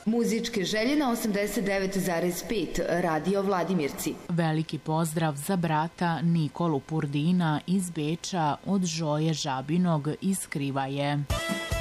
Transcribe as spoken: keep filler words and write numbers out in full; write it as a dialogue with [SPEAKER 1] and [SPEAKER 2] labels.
[SPEAKER 1] Muzičke želje na osamdeset devet zarez pet Radio Vladimirci.
[SPEAKER 2] Veliki pozdrav za brata Nikolu Purdina iz Beča od Žoje Žabinog iz Krivaje.